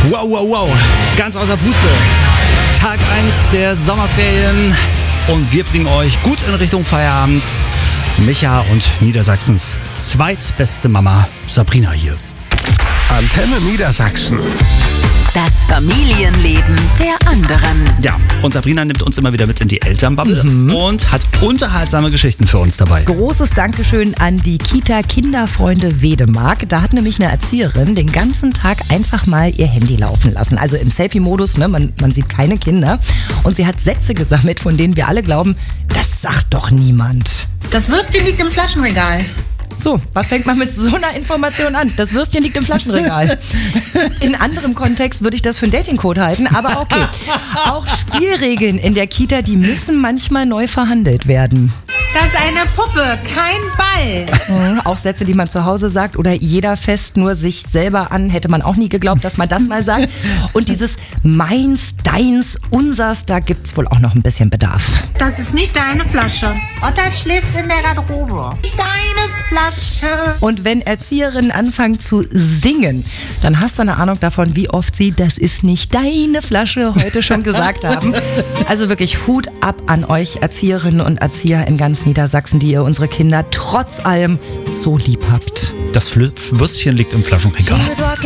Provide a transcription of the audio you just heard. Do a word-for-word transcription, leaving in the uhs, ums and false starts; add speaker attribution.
Speaker 1: Wow, wow, wow. Ganz außer Puste. Tag eins der Sommerferien. Und wir bringen euch gut in Richtung Feierabend. Micha und Niedersachsens zweitbeste Mama Sabrina hier.
Speaker 2: Antenne Niedersachsen.
Speaker 3: Das Familienleben der anderen.
Speaker 1: Ja, und Sabrina nimmt uns immer wieder mit in die Elternbubble mhm. und hat unterhaltsame Geschichten für uns dabei.
Speaker 4: Großes Dankeschön an die Kita Kinderfreunde Wedemark. Da hat nämlich eine Erzieherin den ganzen Tag einfach mal ihr Handy laufen lassen. Also im Selfie-Modus, ne? man, man sieht keine Kinder. Und sie hat Sätze gesammelt, von denen wir alle glauben, das sagt doch niemand.
Speaker 5: Das Würstchen liegt im Flaschenregal.
Speaker 4: So, was fängt man mit so einer Information an? Das Würstchen liegt im Flaschenregal. In anderem Kontext würde ich das für einen Datingcode halten, aber okay. Auch Spielregeln in der Kita, die müssen manchmal neu verhandelt werden.
Speaker 5: Das ist eine Puppe, kein Ball.
Speaker 4: Mhm, auch Sätze, die man zu Hause sagt oder jeder fest nur sich selber an, hätte man auch nie geglaubt, dass man das mal sagt. Und dieses meins, deins, unsers, da gibt's wohl auch noch ein bisschen Bedarf.
Speaker 5: Das ist nicht deine Flasche. Otta schläft in der Garderobe. Nicht deine Flasche.
Speaker 4: Und wenn Erzieherinnen anfangen zu singen, dann hast du eine Ahnung davon, wie oft sie das ist nicht deine Flasche heute schon gesagt haben. Also wirklich Hut ab an euch Erzieherinnen und Erzieher in ganz Niedersachsen, die ihr unsere Kinder trotz allem so lieb habt.
Speaker 1: Das Würstchen liegt im Flaschenregal.